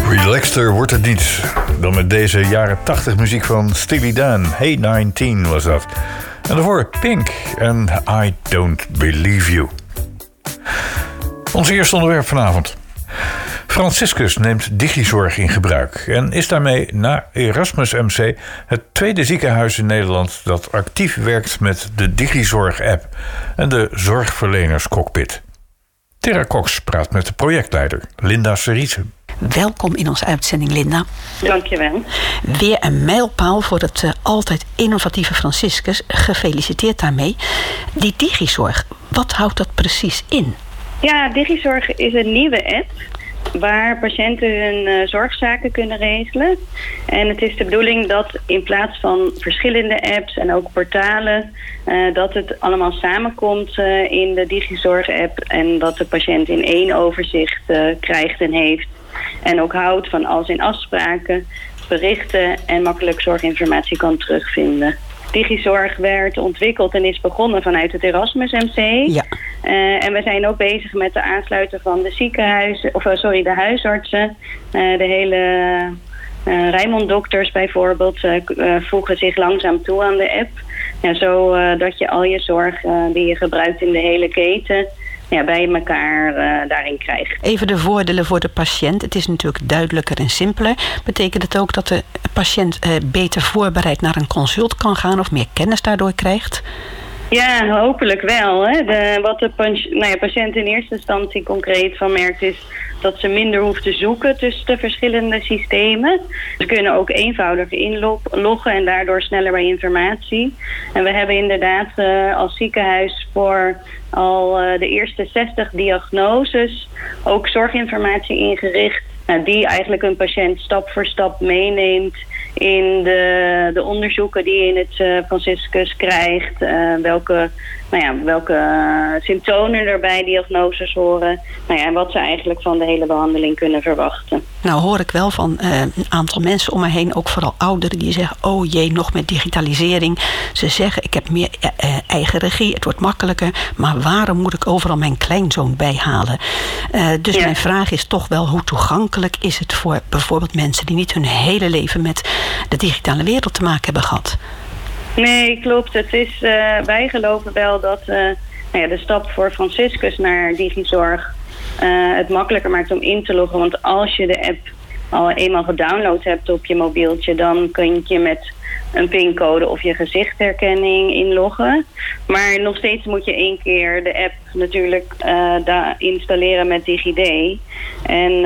Relaxter wordt het niet dan met deze jaren 80 muziek van Steely Dan. Hey 19 was dat. En daarvoor Pink en I Don't Believe You. Ons eerste onderwerp vanavond. Franciscus neemt digizorg in gebruik en is daarmee na Erasmus MC het tweede ziekenhuis in Nederland dat actief werkt met de digizorg-app en de zorgverlenerscockpit. Tera Cox praat met de projectleider Linda Cerise. Welkom in onze uitzending, Linda. Dankjewel. Weer een mijlpaal voor het altijd innovatieve Franciscus. Gefeliciteerd daarmee. Die digizorg, wat houdt dat precies in? Ja, digizorg is een nieuwe app waar patiënten hun zorgzaken kunnen regelen. En het is de bedoeling dat in plaats van verschillende apps en ook portalen, dat het allemaal samenkomt in de digizorg-app en dat de patiënt in één overzicht krijgt en heeft. En ook houdt van al zijn afspraken, berichten en makkelijk zorginformatie kan terugvinden. Digizorg werd ontwikkeld en is begonnen vanuit het Erasmus MC. Ja. En we zijn ook bezig met de aansluiten van de huisartsen. De hele Rijnmond-dokters bijvoorbeeld voegen zich langzaam toe aan de app. Ja, zodat je al je zorg die je gebruikt in de hele keten bij elkaar daarin krijgt. Even de voordelen voor de patiënt. Het is natuurlijk duidelijker en simpeler. Betekent het ook dat de patiënt beter voorbereid naar een consult kan gaan of meer kennis daardoor krijgt? Ja, hopelijk wel. Hè. Wat de patiënt in eerste instantie concreet van merkt is dat ze minder hoeft te zoeken tussen de verschillende systemen. Ze kunnen ook eenvoudiger inloggen en daardoor sneller bij informatie. En we hebben inderdaad als ziekenhuis voor al de eerste 60 diagnoses ook zorginformatie ingericht, die eigenlijk een patiënt stap voor stap meeneemt in de onderzoeken die je in het Franciscus krijgt, welke symptomen er bij diagnoses horen, en wat ze eigenlijk van de hele behandeling kunnen verwachten. Nou hoor ik wel van een aantal mensen om me heen, ook vooral ouderen, die zeggen, oh jee, nog met digitalisering. Ze zeggen, ik heb meer eigen regie, het wordt makkelijker, maar waarom moet ik overal mijn kleinzoon bijhalen? Dus mijn vraag is toch wel, hoe toegankelijk is het voor bijvoorbeeld mensen die niet hun hele leven met de digitale wereld te maken hebben gehad? Nee, klopt. Het is, wij geloven wel dat de stap voor Franciscus naar digizorg het makkelijker maakt om in te loggen. Want als je de app al eenmaal gedownload hebt op je mobieltje, dan kun je met een pincode of je gezichtherkenning inloggen. Maar nog steeds moet je 1 keer de app natuurlijk installeren met DigiD. En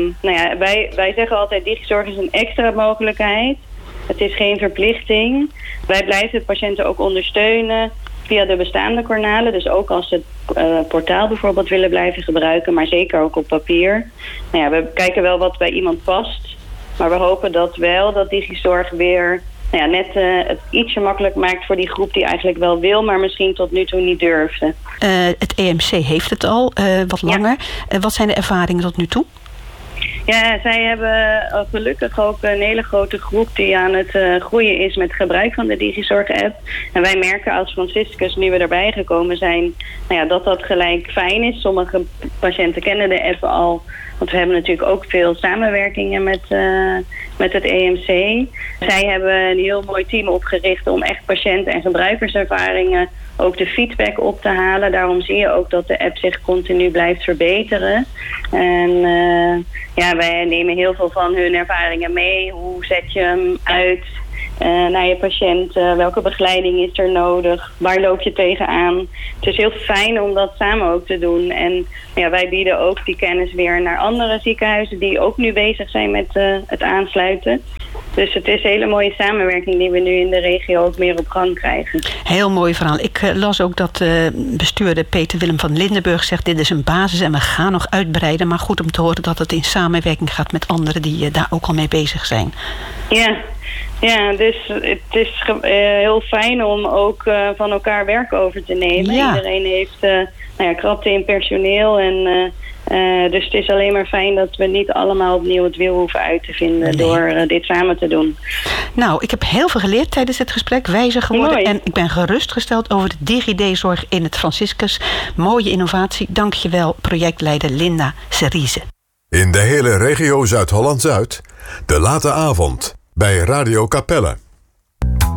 wij zeggen altijd, digizorg is een extra mogelijkheid. Het is geen verplichting. Wij blijven de patiënten ook ondersteunen via de bestaande kanalen. Dus ook als ze het portaal bijvoorbeeld willen blijven gebruiken, maar zeker ook op papier. We kijken wel wat bij iemand past. Maar we hopen dat digizorg weer net het ietsje makkelijk maakt voor die groep die eigenlijk wel wil, maar misschien tot nu toe niet durfde. Het EMC heeft het al wat langer. Wat zijn de ervaringen tot nu toe? Ja, zij hebben gelukkig ook een hele grote groep die aan het groeien is met gebruik van de digizorg-app. En wij merken als Franciscus, nu we erbij gekomen zijn, dat gelijk fijn is. Sommige patiënten kennen de app al, want we hebben natuurlijk ook veel samenwerkingen met het EMC. Zij hebben een heel mooi team opgericht om echt patiënt- en gebruikerservaringen ook de feedback op te halen. Daarom zie je ook dat de app zich continu blijft verbeteren. En wij nemen heel veel van hun ervaringen mee. Hoe zet je hem uit naar je patiënt? Welke begeleiding is er nodig? Waar loop je tegenaan? Het is heel fijn om dat samen ook te doen. En wij bieden ook die kennis weer naar andere ziekenhuizen die ook nu bezig zijn met het aansluiten. Dus het is een hele mooie samenwerking die we nu in de regio ook meer op gang krijgen. Heel mooi verhaal. Ik las ook dat bestuurder Peter Willem van Lindenburg zegt, dit is een basis en we gaan nog uitbreiden. Maar goed om te horen dat het in samenwerking gaat met anderen die daar ook al mee bezig zijn. Ja, dus het is heel fijn om ook van elkaar werk over te nemen. Ja. Iedereen heeft krapte in personeel en dus het is alleen maar fijn dat we niet allemaal opnieuw het wiel hoeven uit te vinden door dit samen te doen. Nou, ik heb heel veel geleerd tijdens het gesprek, wijzer geworden. Mooi. En ik ben gerustgesteld over de DigiD-zorg in het Franciscus. Mooie innovatie. Dank je wel, projectleider Linda Cerise. In de hele regio Zuid-Holland-Zuid, de late avond bij Radio Capelle.